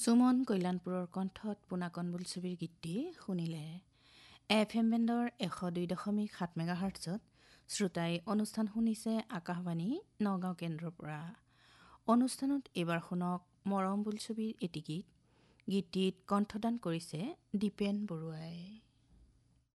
সুমন কল্যাণপুৰৰ কণ্ঠত পোনাকণ বোলছবিৰ গীতটি শুনিলে। FM বেণ্ডৰ 102.7 মেগাহাৰ্টছত শ্ৰোতাই অনুষ্ঠান শুনিছে আকাশবাণী নগাঁও কেন্দ্ৰৰ পৰা। অনুষ্ঠানত এইবাৰ শুনক মৰম বোলছবিৰ এটি গীত। গীতটিত কণ্ঠদান কৰিছে দীপেন বৰুৱাই।